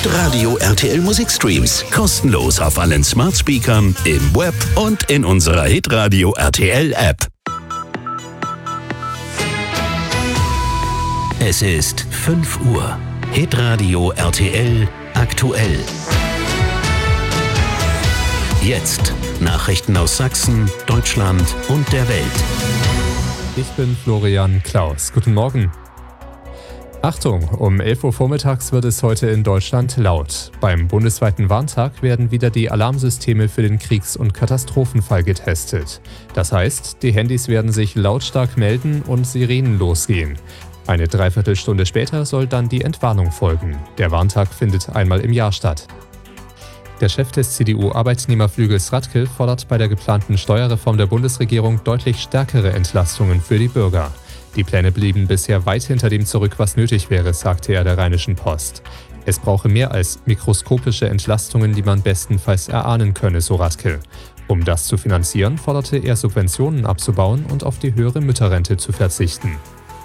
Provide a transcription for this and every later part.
Hitradio RTL Musikstreams. Kostenlos auf allen Smart Speakern, im Web und in unserer Hitradio RTL App. Es ist 5 Uhr. Hitradio RTL aktuell. Jetzt Nachrichten aus Sachsen, Deutschland und der Welt. Ich bin Florian Klaus. Guten Morgen. Achtung, um 11 Uhr vormittags wird es heute in Deutschland laut. Beim bundesweiten Warntag werden wieder die Alarmsysteme für den Kriegs- und Katastrophenfall getestet. Das heißt, die Handys werden sich lautstark melden und Sirenen losgehen. Eine Dreiviertelstunde später soll dann die Entwarnung folgen. Der Warntag findet einmal im Jahr statt. Der Chef des CDU-Arbeitnehmerflügels Radke fordert bei der geplanten Steuerreform der Bundesregierung deutlich stärkere Entlastungen für die Bürger. Die Pläne blieben bisher weit hinter dem zurück, was nötig wäre, sagte er der Rheinischen Post. Es brauche mehr als mikroskopische Entlastungen, die man bestenfalls erahnen könne, so Radke. Um das zu finanzieren, forderte er Subventionen abzubauen und auf die höhere Mütterrente zu verzichten.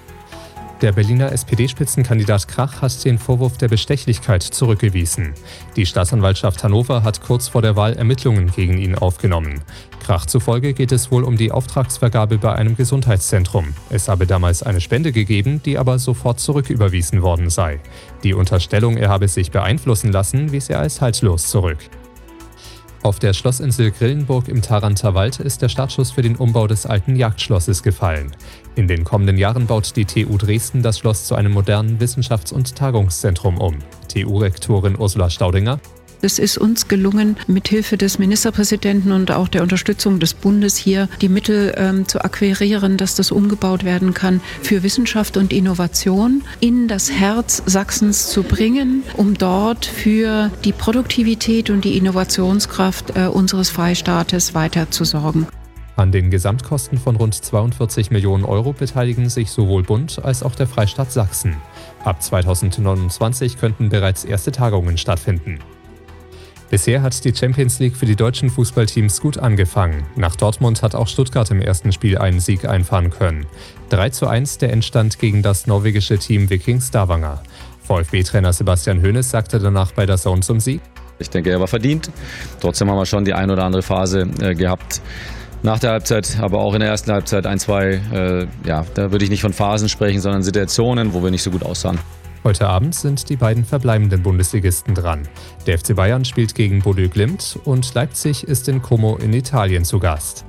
Der Berliner SPD-Spitzenkandidat Krach hat den Vorwurf der Bestechlichkeit zurückgewiesen. Die Staatsanwaltschaft Hannover hat kurz vor der Wahl Ermittlungen gegen ihn aufgenommen. Krach zufolge geht es wohl um die Auftragsvergabe bei einem Gesundheitszentrum. Es habe damals eine Spende gegeben, die aber sofort zurücküberwiesen worden sei. Die Unterstellung, er habe sich beeinflussen lassen, wies er als haltlos zurück. Auf der Schlossinsel Grillenburg im Tharanter Wald ist der Startschuss für den Umbau des alten Jagdschlosses gefallen. In den kommenden Jahren baut die TU Dresden das Schloss zu einem modernen Wissenschafts- und Tagungszentrum um. TU-Rektorin Ursula Staudinger: Es ist uns gelungen, mithilfe des Ministerpräsidenten und auch der Unterstützung des Bundes hier die Mittel zu akquirieren, dass das umgebaut werden kann, für Wissenschaft und Innovation in das Herz Sachsens zu bringen, um dort für die Produktivität und die Innovationskraft unseres Freistaates weiter zu sorgen. An den Gesamtkosten von rund 42 Millionen Euro beteiligen sich sowohl Bund als auch der Freistaat Sachsen. Ab 2029 könnten bereits erste Tagungen stattfinden. Bisher hat die Champions League für die deutschen Fußballteams gut angefangen. Nach Dortmund hat auch Stuttgart im ersten Spiel einen Sieg einfahren können. 3:1 der Endstand gegen das norwegische Team Viking Stavanger. VfB-Trainer Sebastian Hoeneß sagte danach bei DAZN zum Sieg: Ich denke, er war verdient. Trotzdem haben wir schon die ein oder andere Phase gehabt. Nach der Halbzeit, aber auch in der ersten Halbzeit 1-2, da würde ich nicht von Phasen sprechen, sondern Situationen, wo wir nicht so gut aussahen. Heute Abend sind die beiden verbleibenden Bundesligisten dran. Der FC Bayern spielt gegen Bodø Glimt und Leipzig ist in Como in Italien zu Gast.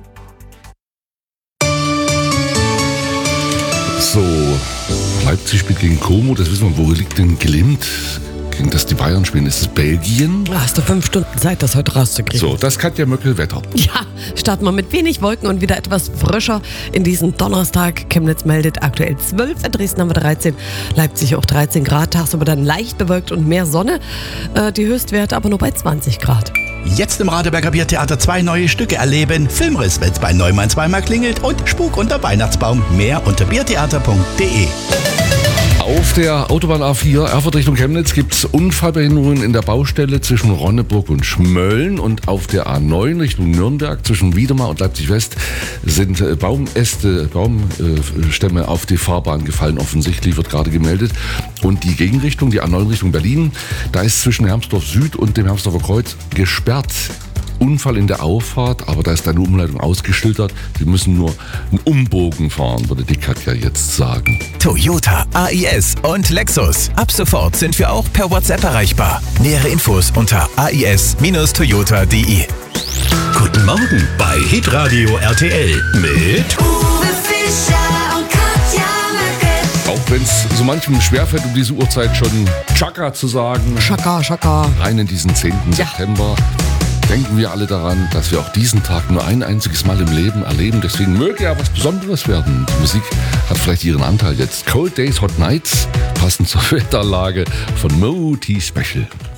So, Leipzig spielt gegen Como, das wissen wir. Wo liegt denn Glimt? Gegen das die Bayern spielen, ist es Belgien? Hast du 5 Stunden Zeit, das heute rauszukriegen. So, das Katja Möckel-Wetter. Ja, starten wir mit wenig Wolken und wieder etwas frischer in diesen Donnerstag. Chemnitz meldet aktuell 12, in Dresden haben wir 13, Leipzig auch 13 Grad, tagsüber dann leicht bewölkt und mehr Sonne. Die Höchstwerte aber nur bei 20 Grad. Jetzt im Radeberger Biertheater 2 neue Stücke erleben. Filmriss, wenn's bei Neumann zweimal klingelt und Spuk unter Weihnachtsbaum. Mehr unter biertheater.de. Auf der Autobahn A4 Erfurt Richtung Chemnitz gibt es Unfallbehinderungen in der Baustelle zwischen Ronneburg und Schmölln, und auf der A9 Richtung Nürnberg zwischen Wiedemar und Leipzig West sind Baumstämme auf die Fahrbahn gefallen. Offensichtlich wird gerade gemeldet. Und die Gegenrichtung, die A9 Richtung Berlin, da ist zwischen Hermsdorf Süd und dem Hermsdorfer Kreuz gesperrt. Unfall in der Auffahrt, aber da ist eine Umleitung ausgeschildert. Sie müssen nur einen Umbogen fahren, würde die Katja jetzt sagen. Toyota, AIS und Lexus. Ab sofort sind wir auch per WhatsApp erreichbar. Nähere Infos unter ais-toyota.de. Guten Morgen bei Hitradio RTL mit Uwe Fischer und Katja Möckel. Auch wenn es so manchem schwerfällt, um diese Uhrzeit schon Chaka zu sagen. Chaka. Rein in diesen 10. September. Denken wir alle daran, dass wir auch diesen Tag nur ein einziges Mal im Leben erleben. Deswegen möge ja was Besonderes werden. Die Musik hat vielleicht ihren Anteil jetzt. Cold Days, Hot Nights, passend zur Wetterlage von Mo T Special.